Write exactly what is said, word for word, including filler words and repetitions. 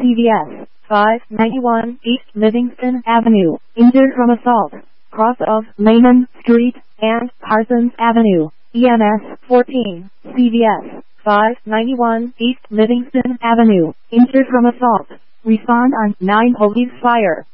C V S, five ninety-one East Livingston Avenue, injured from assault, cross of Lehman Street and Parsons Avenue, E M S fourteen, C V S, five ninety-one East Livingston Avenue, injured from assault. Respond on nine police fire.